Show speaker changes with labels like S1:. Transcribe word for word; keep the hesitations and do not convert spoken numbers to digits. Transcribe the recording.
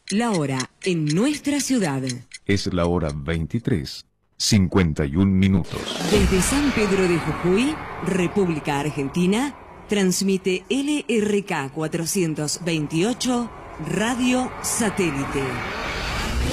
S1: La hora en nuestra ciudad.
S2: Es la hora veintitrés, cincuenta y un minutos.
S1: Desde San Pedro de Jujuy, República Argentina, transmite L R K cuatrocientos veintiocho Radio Satélite.